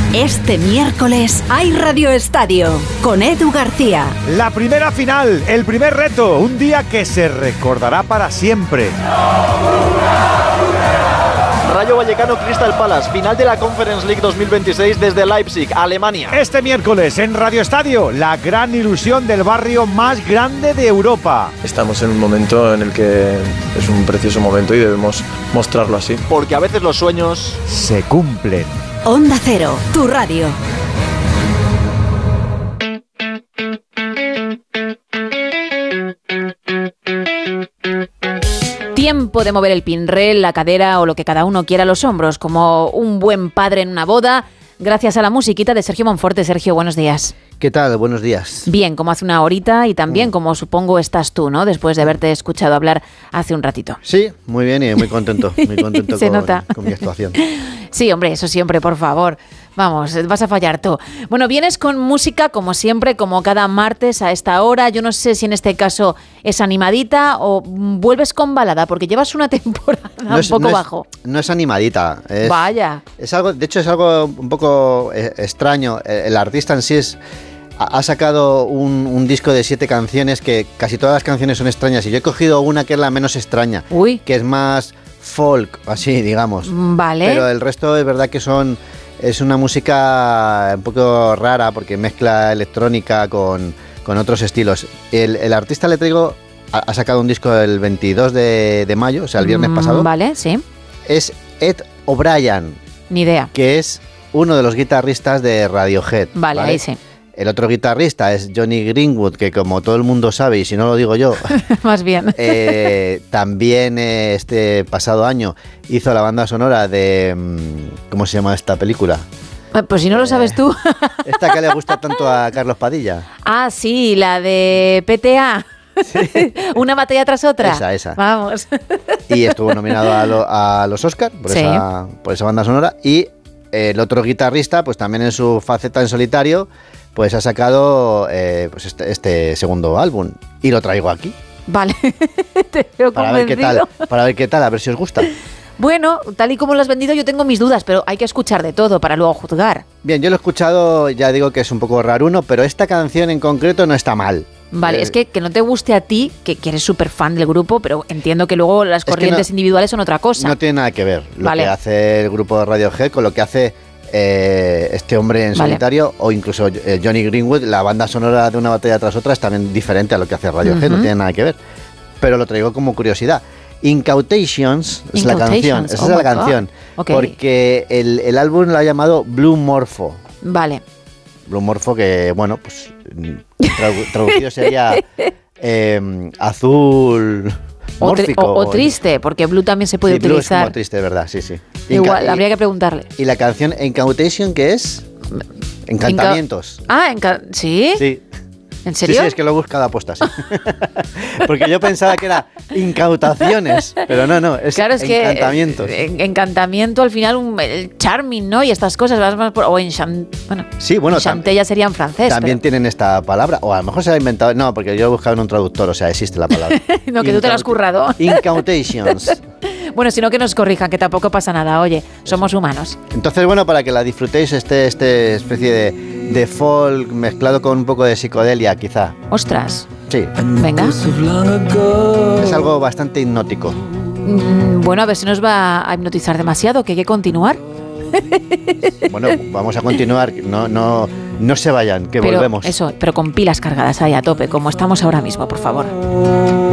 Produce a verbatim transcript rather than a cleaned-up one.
Este miércoles hay Radio Estadio con Edu García. La primera final, el primer reto, un día que se recordará para siempre. Rayo Vallecano Crystal Palace, final de la Conference League dos mil veintiséis desde Leipzig, Alemania. Este miércoles en Radio Estadio, la gran ilusión del barrio más grande de Europa. Estamos en un momento en el que es un precioso momento y debemos mostrarlo así. Porque a veces los sueños se cumplen. Onda Cero, tu radio. Tiempo de mover el pinrel, la cadera o lo que cada uno quiera a los hombros, como un buen padre en una boda, gracias a la musiquita de Sergio Monforte. Sergio, buenos días. ¿Qué tal? Buenos días. Bien, como hace una horita y también mm. como supongo estás tú, ¿no? Después de haberte escuchado hablar hace un ratito. Sí, muy bien y muy contento, muy contento Se con, nota. con mi actuación. Sí, hombre, eso siempre, por favor. Vamos, vas a fallar tú. Bueno, vienes con música, como siempre, como cada martes a esta hora. Yo no sé si en este caso es animadita o vuelves con balada, porque llevas una temporada no es, un poco no es, bajo. No es animadita. Es, Vaya. Es algo, de hecho, es algo un poco eh, extraño. El, el artista en sí es... Ha sacado un, un disco de siete canciones que casi todas las canciones son extrañas y yo he cogido una que es la menos extraña, Uy. que es más folk, así digamos. Vale. Pero el resto es verdad que son es una música un poco rara porque mezcla electrónica con, con otros estilos. El, el artista le traigo ha, ha sacado un disco el veintidós de mayo, o sea el viernes pasado. Vale, sí. Es Ed O'Brien. Ni idea. Que es uno de los guitarristas de Radiohead. Vale, ¿vale? ahí sí. El otro guitarrista es Johnny Greenwood, que como todo el mundo sabe, y si no lo digo yo, más bien, eh, también eh, este pasado año hizo la banda sonora de... ¿Cómo se llama esta película? Pues si no lo sabes tú. Esta que le gusta tanto a Carlos Padilla. Ah, sí, la de P T A. Sí. Una batalla tras otra. Esa, esa. Vamos. Y estuvo nominado a, lo, a los Oscars por, sí. esa, por esa banda sonora. Y el otro guitarrista, pues también en su faceta en solitario, pues ha sacado eh, pues este, este segundo álbum y lo traigo aquí. Vale, te veo para ver qué tal, para ver qué tal, a ver si os gusta. Bueno, tal y como lo has vendido yo tengo mis dudas, pero hay que escuchar de todo para luego juzgar. Bien, yo lo he escuchado, ya digo que es un poco raruno, pero esta canción en concreto no está mal. Vale, eh, es que, que no te guste a ti, que, que eres súper fan del grupo, pero entiendo que luego las corrientes no, individuales son otra cosa. No tiene nada que ver lo vale. que hace el grupo de Radiohead con lo que hace eh, este hombre en vale. solitario, o incluso eh, Johnny Greenwood. La banda sonora de una batalla tras otra es también diferente a lo que hace Radiohead, uh-huh. no tiene nada que ver. Pero lo traigo como curiosidad. Incautations es la canción, esa oh es la canción, okay. porque el, el álbum lo ha llamado Blue Morpho. Vale. Blue Morpho, que bueno, pues tradu- traducido sería eh, azul mórfico. O, o, o triste, porque Blue también se puede sí, utilizar. Blue es como triste, verdad, sí, sí. Igual, Inca- habría que preguntarle. Y la canción Incautation, ¿qué es? Encantamientos. Inca- ah, enca- ¿sí? Sí. ¿En serio? Sí, sí, es que lo he buscado aposta, sí. Porque yo pensaba que era incautaciones, pero no, no, es, claro, es encantamientos. Que, eh, encantamiento, al final, un, el charming, ¿no? Y estas cosas, vas más por, o enchant, bueno, sí, bueno, enchanté ya sería en francés. También pero... tienen esta palabra, o a lo mejor se la ha inventado, no, porque yo he buscado en un traductor, o sea, existe la palabra. No, que Incaut- tú te la has currado. Incautations. Bueno, si no que nos corrijan, que tampoco pasa nada, oye, somos humanos. Entonces, bueno, para que la disfrutéis, este, este especie de, de folk mezclado con un poco de psicodelia, quizá. Ostras. Sí. Venga. Es algo bastante hipnótico. Mm, bueno, a ver si nos va a hipnotizar demasiado, que hay que continuar. Bueno, vamos a continuar, no, no, no se vayan, que pero, volvemos. Eso, pero con pilas cargadas ahí a tope, como estamos ahora mismo, por favor.